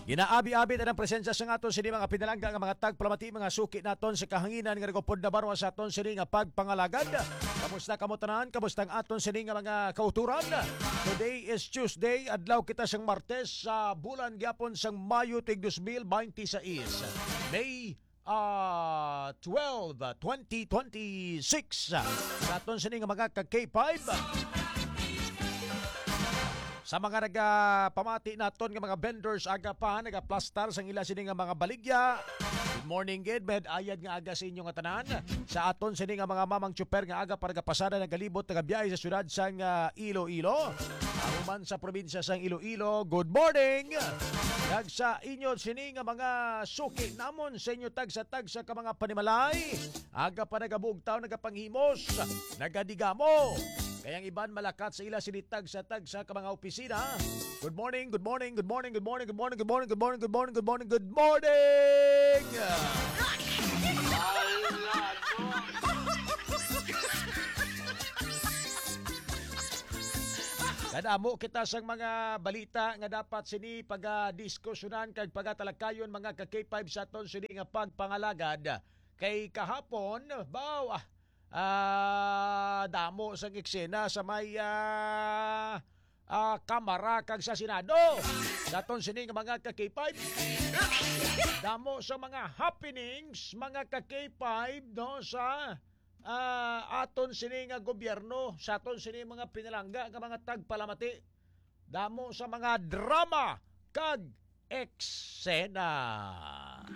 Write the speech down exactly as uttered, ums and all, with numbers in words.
Ginaabi-abi na ng presensya sa aton sini mga pinalangga nga mga tagplamati mga suki naton sa kahanginan nga nagupod na barwa sa aton sini nga pagpangalagad. Kamusta kamo tanan? Kamusta ang aton sini nga mga kauturan? Today is Tuesday, adlaw kita sang Martes sa bulan gyapon sang Mayo tig two thousand twenty-six. May uh, twelve, twenty twenty-six. Sa aton sini nga mga ka-K five. Sa mga nagapamati naton nga mga vendors aga pa nagaplastar sang ila sini nga mga baligya. Good morning gid med ayad nga aga sa inyo nga tanan. Sa aton sini nga mga mamang tsuper nga aga para gapasada ng galibot nga biyahe sa syudad sang uh, Iloilo. Aruman sa probinsya sang Iloilo. Good morning. Kag sa inyo sini nga mga suki namon sa inyo tag sa tag sa ka mga panimalay. Aga pa nagabugtaw nagapanghimos. Nagadigamo. Kayang iban malakat sa ila sinitag sa tag sa mga opisina. Good morning, good morning, good morning, good morning, good morning, good morning, good morning, good morning, good morning, good morning. Kadamo kita sang mga balita nga dapat sini paga-diskusyonan kag pagatalakayon mga ka-K five sa aton sini nga pagpangalagad. Kay kahapon, baw ah, Uh, damo sa eksena sa may uh, uh, kamara kag sa Senado. Daton sini nga mga ka-K five. Damo sa mga happenings mga ka-K five no sa uh, aton sini nga gobyerno, sa aton sini mga pinalangga nga mga tagpalamati. Damo sa mga drama kag eksena.